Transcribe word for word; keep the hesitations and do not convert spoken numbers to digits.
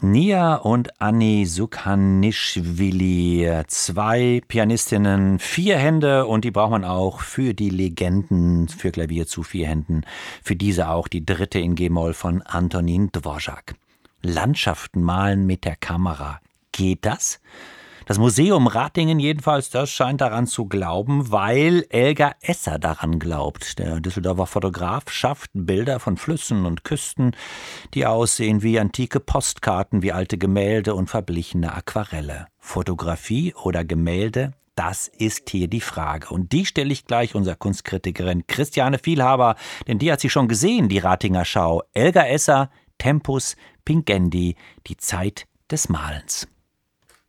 Nia und Anni Sukhanischvili, zwei Pianistinnen, vier Hände, und die braucht man auch für die Legenden, für Klavier zu vier Händen. Für diese auch die dritte in G-Moll von Antonin Dvorak. Landschaften malen mit der Kamera. Geht das? Das Museum Ratingen jedenfalls, das scheint daran zu glauben, weil Elgar Esser daran glaubt. Der Düsseldorfer Fotograf schafft Bilder von Flüssen und Küsten, die aussehen wie antike Postkarten, wie alte Gemälde und verblichene Aquarelle. Fotografie oder Gemälde? Das ist hier die Frage. Und die stelle ich gleich unserer Kunstkritikerin Christiane Vielhaber, denn die hat sie schon gesehen, die Ratinger Schau. Elgar Esser, Tempus Pingendi, die Zeit des Malens.